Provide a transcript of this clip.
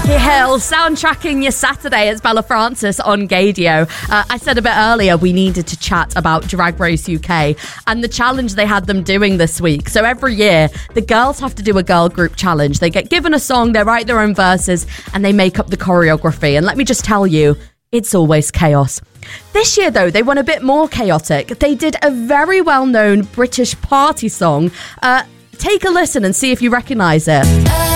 Becky Hill, soundtracking your Saturday. It's Bella Francis on Gaydio. I said a bit earlier we needed to chat about Drag Race UK and the challenge they had them doing this week. So every year, the girls have to do a girl group challenge. They get given a song, they write their own verses, and they make up the choreography. And let me just tell you, it's always chaos. This year, though, they went a bit more chaotic. They did a very well-known British party song. Take a listen and see if you recognise it.